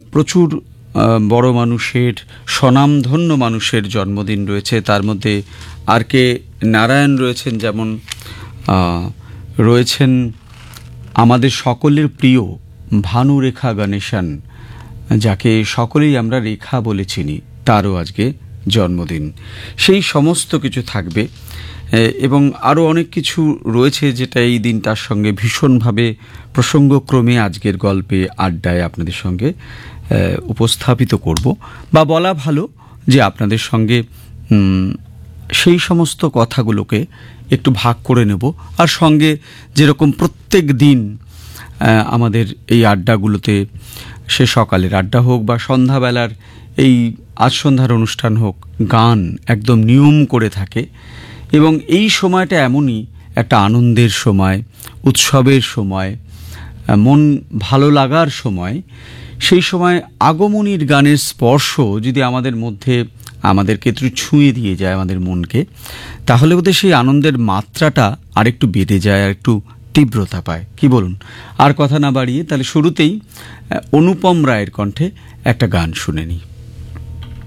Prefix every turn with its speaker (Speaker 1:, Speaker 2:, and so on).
Speaker 1: প্রচুর বড় মানুষের, স্বনামধন্য মানুষের জন্মদিন রয়েছে। তার মধ্যে আর কে নারায়ণ রয়েছেন, যেমন রয়েছেন আমাদের সকলের প্রিয় ভানুরেখা গণেশন, যাকে সকলেই আমরা রেখা বলে চিনি, তারও আজকে জন্মদিন। সেই সমস্ত কিছু থাকবে এবং আরও অনেক কিছু রয়েছে যেটা এই দিনটার সঙ্গে ভীষণভাবে প্রসঙ্গক্রমে আজকের গল্পে আড্ডায় আপনাদের সঙ্গে উপস্থাপিত করব, বা বলা ভালো যে আপনাদের সঙ্গে সেই সমস্ত কথাগুলোকে একটু ভাগ করে নেব। আর সঙ্গে যেরকম প্রত্যেক দিন আমাদের এই আড্ডাগুলোতে, সে সকালের আড্ডা হোক বা সন্ধ্যাবেলার এই আজ সন্ধ্যার অনুষ্ঠান হোক, গান একদম নিয়ম করে থাকে। এবং এই সময়টা এমনই একটা আনন্দের সময়, উৎসবের সময়, মন ভালো লাগার সময়। সেই সময় আগমনীর গানের স্পর্শ যদি আমাদের মধ্যে আমাদেরকে একটু ছুঁয়ে দিয়ে যায় আমাদের মনকে, তাহলে ওদের সেই আনন্দের মাত্রাটা আরেকটু বেড়ে যায়, আর একটু তীব্রতা পায়। কি বলুন? আর কথা না বাড়িয়ে তাহলে শুরুতেই অনুপম রায়ের কণ্ঠে একটা গান শুনে নিই।